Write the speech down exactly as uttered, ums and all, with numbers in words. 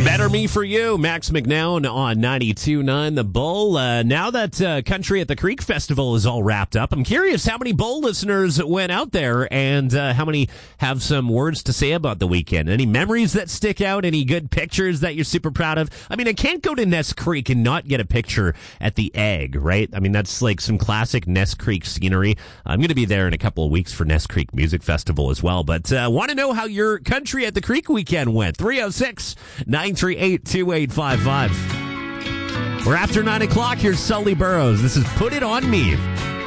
Better Me For You, Max McNown on ninety-two point nine The Bull. Uh, now that uh, Country at the Creek Festival is all wrapped up, I'm curious how many Bull listeners went out there and uh, how many have some words to say about the weekend. Any memories that stick out? Any good pictures that you're super proud of? I mean, I can't go to Ness Creek and not get a picture at the Egg, right? I mean, that's like some classic Ness Creek scenery. I'm going to be there in a couple of weeks for Ness Creek Music Festival as well. But uh, want to know how your Country at the Creek weekend went? three oh six, nine three eight, two eight five five. We're after nine o'clock. Here's Sully Burrows. This is Put It On Me.